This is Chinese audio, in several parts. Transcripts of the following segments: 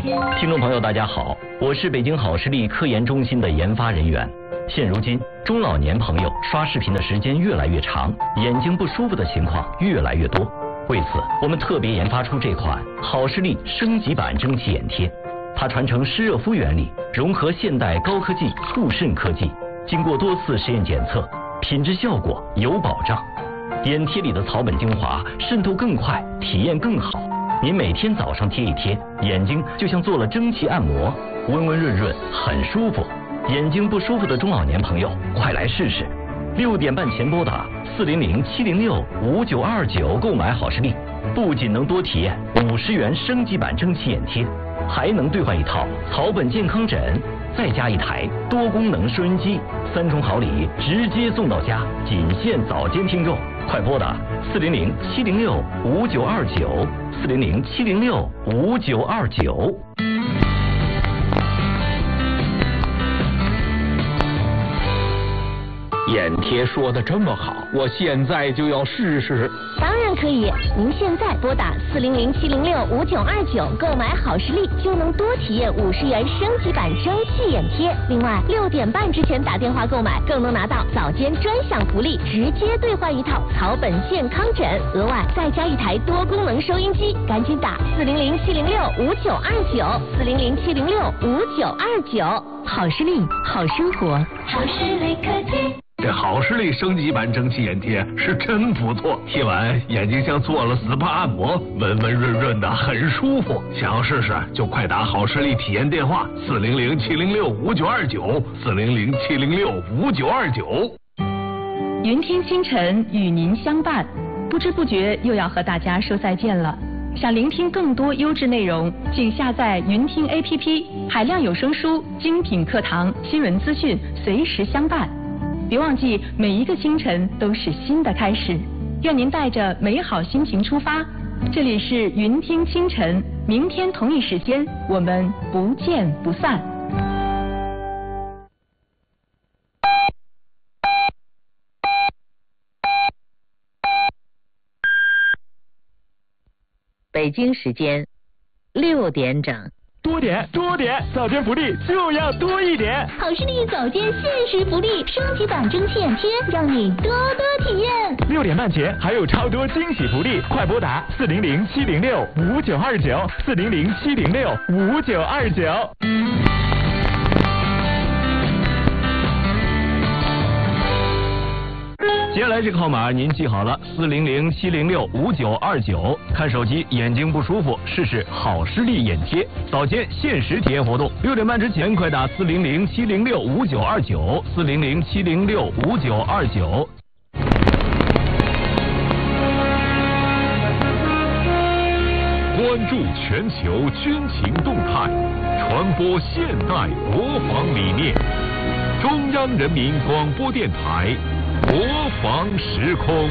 听众朋友，大家好，我是北京好视力科研中心的研发人员。现如今，中老年朋友刷视频的时间越来越长，眼睛不舒服的情况越来越多。为此，我们特别研发出这款好视力升级版蒸汽眼贴。它传承湿热敷原理，融合现代高科技固渗科技，经过多次实验检测，品质效果有保障。眼贴里的草本精华渗透更快，体验更好。您每天早上贴一贴，眼睛就像做了蒸汽按摩，温温润润，很舒服。眼睛不舒服的中老年朋友，快来试试！6点半前拨打400-706-5929购买好视力，不仅能多体验50元升级版蒸汽眼贴，还能兑换一套草本健康枕，再加一台多功能收音机，3重好礼直接送到家，仅限早间听众。快拨打400-706-5929，400-706-5929。 眼贴说的这么好，我现在就要试试。 当然可以，您现在拨打400-706-5929购买好视力，就能多体验50元升级版蒸汽眼贴。另外，6点半之前打电话购买，更能拿到早间专享福利，直接兑换一套草本健康枕，额外再加一台多功能收音机。赶紧打400-706-5929，400-706-5929。好视力，好生活，好视力科技。 这好视力升级版蒸汽眼贴是真不错，贴完眼睛像做了 SPA 按摩，温温润润的，很舒服。想要试试就快打好视力体验电话400-706-5929，400-706-5929。 云听星辰与您相伴，不知不觉又要和大家说再见了。想聆听更多优质内容，请下载云听 APP， 海量有声书、精品课堂、新闻资讯随时相伴。别忘记，每一个清晨都是新的开始。愿您带着美好心情出发。这里是云听清晨，明天同一时间我们不见不散。 北京时间6点整。 多点，早间福利就要多一点。 好视力早间限时福利，升级版蒸汽眼贴，让你多多体验。 6点半前还有超多惊喜福利，快拨打400-706-5929，400-706-5929。 接下来这个号码您记好了，400-706-5929。看手机眼睛不舒服，试试好视力眼贴，早间限时体验活动。6点半之前快打400-706-5929，400-706-5929。 关注全球军情动态，传播现代国防理念。中央人民广播电台国防时空。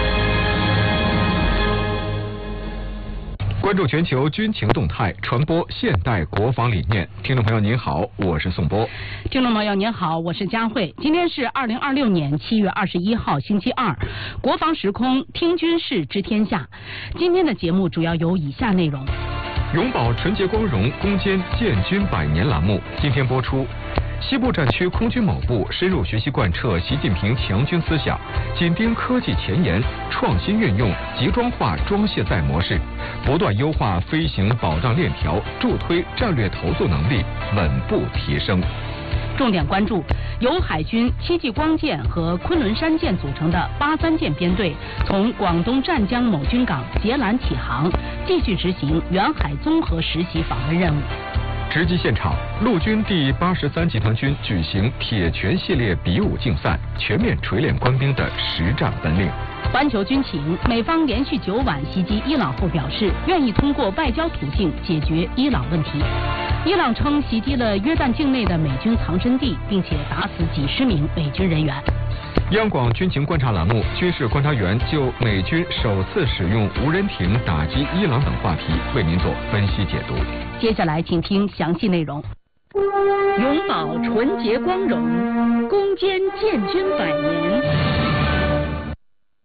关注全球军情动态，传播现代国防理念。听众朋友您好，我是宋波。 听众朋友您好，我是佳慧。今天是2026年7月21号星期二，国防时空听军事知天下。今天的节目主要有以下内容： 永葆纯洁光荣，攻坚建军100年栏目今天播出。西部战区空军某部深入学习贯彻习近平强军思想，紧盯科技前沿，创新运用集装化装卸载模式，不断优化飞行保障链条，助推战略投诉能力稳步提升。 重点关注由海军7级光舰和昆仑山舰组成的83舰编队，从广东湛江某军港截拦起航，继续执行远海综合实习访问任务。 直击现场，陆军第83集团军举行铁拳系列比武竞赛，全面锤炼官兵的实战本领。 环球军情，美方连续9晚袭击伊朗后表示，愿意通过外交途径解决伊朗问题。伊朗称袭击了约旦境内的美军藏身地，并且打死几十名美军人员。 央广军情观察栏目，军事观察员就美军首次使用无人艇打击伊朗等话题为您做分析解读。 接下来请听详细内容。永葆纯洁光荣，攻坚建军100年。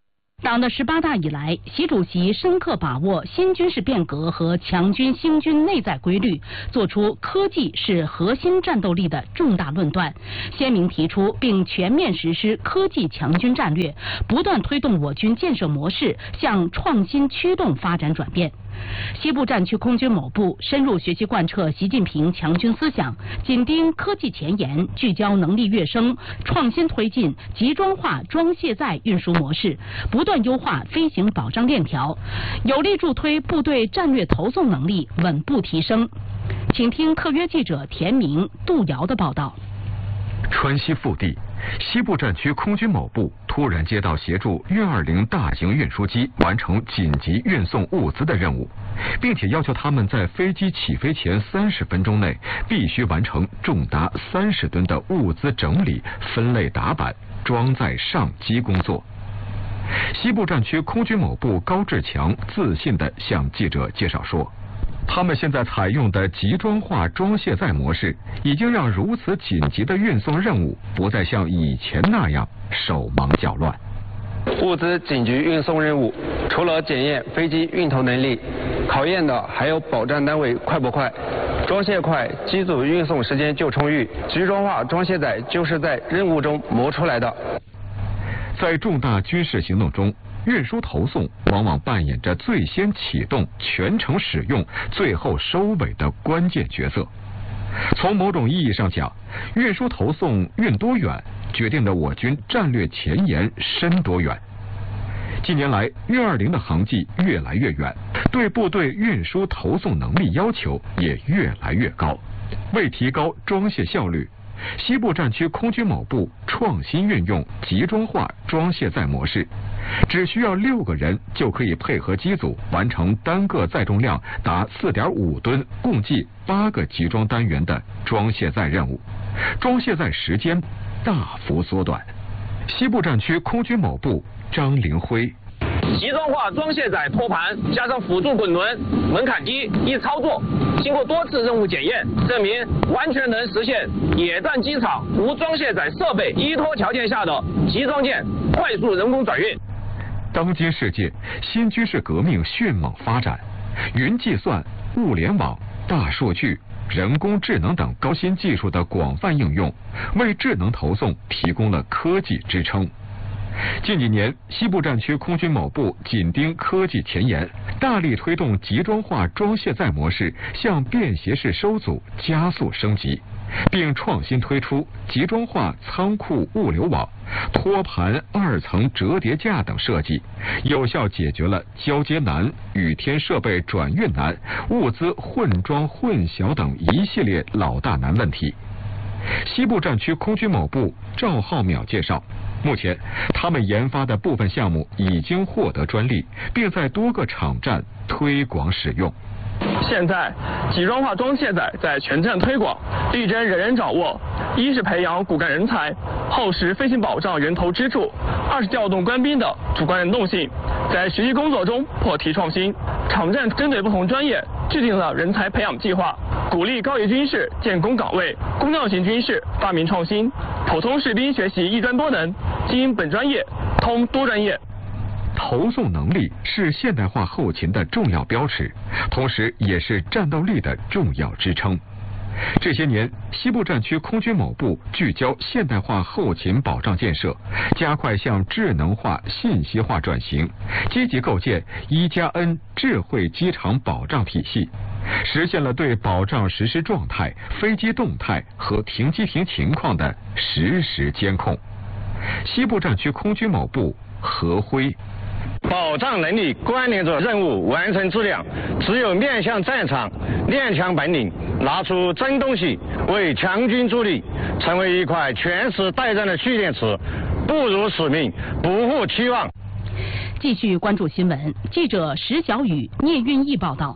党的18大以来，习主席深刻把握新军事变革和强军兴军内在规律，作出科技是核心战斗力的重大论断，鲜明提出并全面实施科技强军战略，不断推动我军建设模式向创新驱动发展转变。西部战区空军某部深入学习贯彻习近平强军思想，紧盯科技前沿，聚焦能力跃升，创新推进集装化装卸载运输模式，不断优化飞行保障链条，有力助推部队战略投送能力稳步提升。请听特约记者田明、杜瑶的报道。 川西腹地，西部战区空军某部突然接到协助运20大型运输机完成紧急运送物资的任务，并且要求他们在飞机起飞前30分钟内必须完成重达30吨的物资整理、分类打板、装载上机工作。西部战区空军某部高志强自信地向记者介绍说，他们现在采用的集装化装卸载模式，已经让如此紧急的运送任务不再像以前那样手忙脚乱。 物资紧急运送任务，除了检验飞机运头能力，考验的还有保障单位快不快，装卸快，机组运送时间就充裕。集装化装卸载就是在任务中磨出来的。 在重大军事行动中，运输投送往往扮演着最先启动、全程使用、最后收尾的关键角色。从某种意义上讲，运输投送运多远，决定了我军战略前沿深多远。近年来，运20的航迹越来越远，对部队运输投送能力要求也越来越高。为提高装卸效率，西部战区空军某部创新运用集装化装卸载模式，只需要6个人就可以配合机组完成单个载重量达4.5吨，共计8个集装单元的装卸载任务，装卸载时间大幅缩短。西部战区空军某部张凌辉， 集装化装卸载托盘加上辅助滚轮、门槛机一操作，经过多次任务检验，证明完全能实现野战机场无装卸载设备依托条件下的集装件快速人工转运。 当今世界新军事革命迅猛发展，云计算、物联网、大数据、人工智能等高新技术的广泛应用，为智能投送提供了科技支撑。近几年，西部战区空军某部紧盯科技前沿，大力推动集装化装卸载模式向便携式收组加速升级，并创新推出集装化仓库物流网、托盘2层折叠架等设计，有效解决了交接难、雨天设备转运难、物资混装混淆等一系列老大难问题。西部战区空军某部赵浩淼介绍，目前他们研发的部分项目已经获得专利，并在多个场站推广使用。 现在集装化装卸载在全站推广，力争人人掌握。一是培养骨干人才，后是飞行保障源头支柱，二是调动官兵的主观能动性，在学习工作中破题创新。场站针对不同专业制定了人才培养计划，鼓励高级军事建功岗位，工匠型军事发明创新，普通士兵学习一专多能，精本专业，通多专业。 投送能力是现代化后勤的重要标尺，同时也是战斗力的重要支撑。这些年，西部战区空军某部聚焦现代化后勤保障建设，加快向智能化、信息化转型，积极构建1+N 智慧机场保障体系，实现了对保障实施状态、飞机动态和停机坪情况的实时监控。西部战区空军某部何辉， 保障能力关联着任务完成质量，只有面向战场，练强本领，拿出真东西，为强军助力，成为一块全时待战的蓄电池，不辱使命，不负期望。 继续关注新闻，记者石小雨、聂运义报道。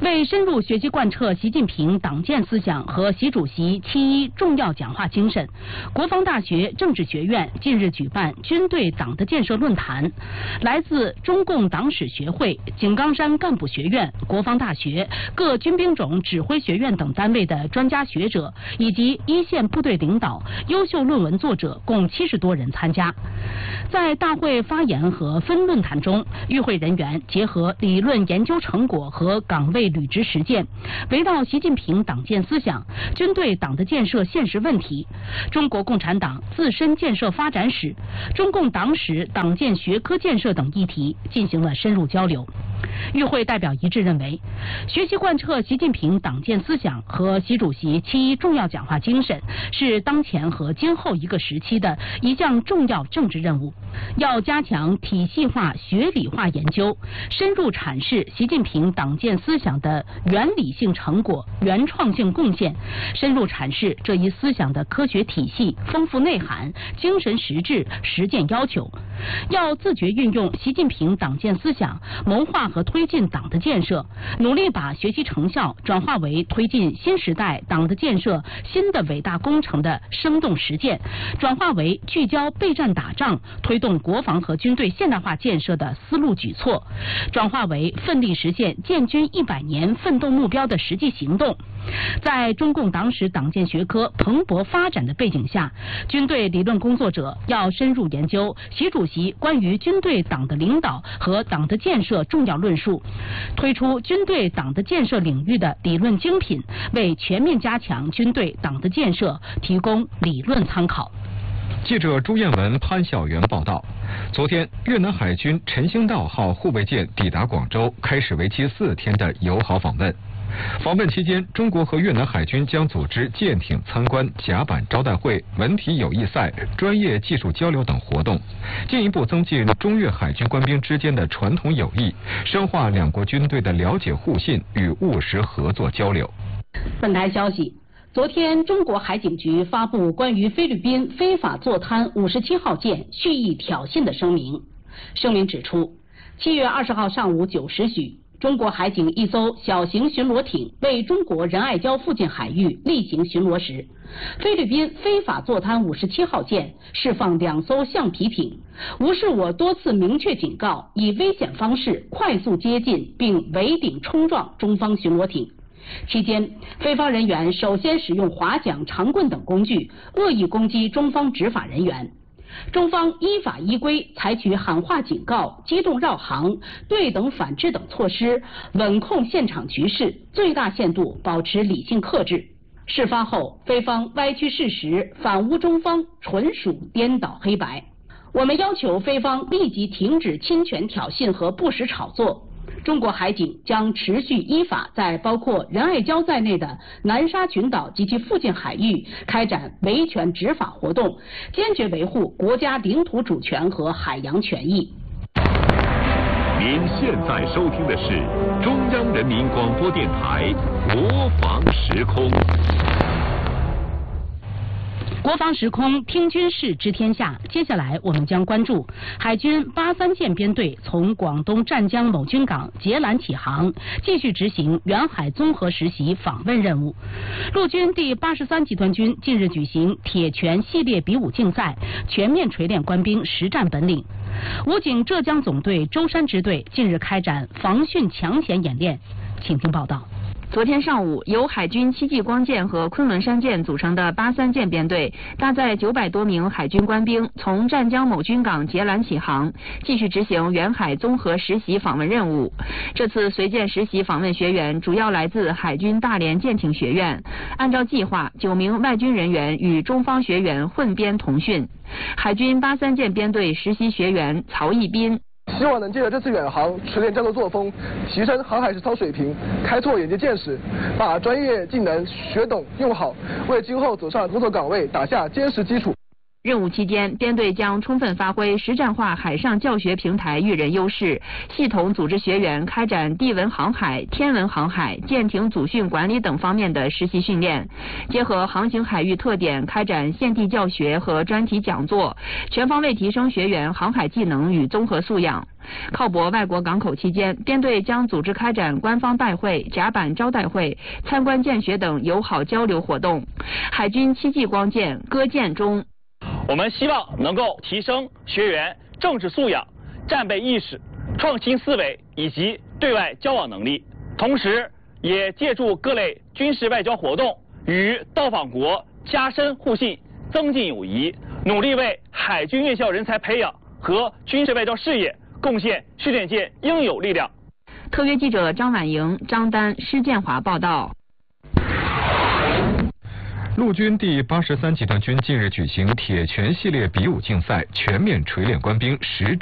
为深入学习贯彻习近平党建思想和习主席7.1重要讲话精神，国防大学政治学院近日举办军队党的建设论坛，来自中共党史学会、井冈山干部学院、国防大学、各军兵种指挥学院等单位的专家学者以及一线部队领导、优秀论文作者共70多人参加。在大会发言和分论坛中，与会人员结合理论研究成果和岗位履职实践，围绕习近平党建思想、军队党的建设现实问题、中国共产党自身建设发展史、中共党史党建学科建设等议题进行了深入交流。与会代表一致认为，学习贯彻习近平党建思想和习主席7.1重要讲话精神是当前和今后一个时期的一项重要政治任务，要加强体系化学理化研究，深入阐释习近平党建思想的原理性成果、原创性贡献，深入阐释这一思想的科学体系、丰富内涵、精神实质、实践要求，要自觉运用习近平党建思想，谋划和推进党的建设，努力把学习成效转化为推进新时代党的建设新的伟大工程的生动实践，转化为聚焦备战打仗、推动国防和军队现代化建设的思路举措，转化为奋力实现建军100年奋斗目标的实际行动。在中共党史党建学科蓬勃发展的背景下，军队理论工作者要深入研究习主席关于军队党的领导和党的建设重要论述，推出军队党的建设领域的理论精品，为全面加强军队党的建设提供理论参考。 记者朱彦文、潘晓元报道，昨天，越南海军陈兴道号护卫舰抵达广州，开始为期4天的友好访问。访问期间，中国和越南海军将组织舰艇参观、甲板招待会、文体友谊赛、专业技术交流等活动，进一步增进中越海军官兵之间的传统友谊，深化两国军队的了解互信与务实合作交流。 本台消息，昨天，中国海警局发布关于菲律宾非法坐滩57号舰蓄意挑衅的声明。声明指出，7月20号上午9时许，中国海警一艘小型巡逻艇为中国仁爱礁附近海域例行巡逻时，菲律宾非法坐滩57号舰释放2艘橡皮艇，无视我多次明确警告，以危险方式快速接近并围顶冲撞中方巡逻艇。期间，菲方人员首先使用划桨、长棍等工具，恶意攻击中方执法人员。中方依法依规采取喊话警告、机动绕航、对等反制等措施，稳控现场局势，最大限度保持理性克制。事发后，菲方歪曲事实、反诬中方，纯属颠倒黑白。我们要求菲方立即停止侵权挑衅和不实炒作。中国海警将持续依法在包括仁爱礁在内的南沙群岛及其附近海域开展维权执法活动，坚决维护国家领土主权和海洋权益。 您现在收听的是中央人民广播电台国防时空。 国防时空听军事知天下，接下来我们将关注海军83舰编队从广东湛江某军港截拦起航，继续执行远海综合实习访问任务。陆军第83集团军近日举行铁拳系列比武竞赛，全面锤炼官兵实战本领。武警浙江总队舟山支队近日开展防汛抢险演练，请听报道。 昨天上午，由海军戚继光舰和昆仑山舰组成的83舰编队，搭载900多名海军官兵，从湛江某军港截拦起航，继续执行远海综合实习访问任务。这次随舰实习访问学员主要来自海军大连舰艇学院，按照计划，9名外军人员与中方学员混编同训。海军83舰编队实习学员曹义斌。 希望能借着这次远航锤炼战斗作风，提升航海实操水平，开拓眼界见识，把专业技能学懂用好，为今后走上工作岗位打下坚实基础。 任务期间，编队将充分发挥实战化海上教学平台育人优势，系统组织学员开展地文航海、天文航海、舰艇组训管理等方面的实习训练，结合航行海域特点开展现地教学和专题讲座，全方位提升学员航海技能与综合素养。靠泊外国港口期间，编队将组织开展官方拜会、甲板招待会、参观见学等友好交流活动。海军7级光舰歌舰中， 我们希望能够提升学员政治素养、战备意识、创新思维以及对外交往能力，同时也借助各类军事外交活动与到访国加深互信、增进友谊，努力为海军院校人才培养和军事外交事业贡献训练界应有力量。 特约记者张婉莹、张丹、施建华报道。 陆军第83集团军近日举行铁拳系列比武竞赛，全面锤炼官兵实战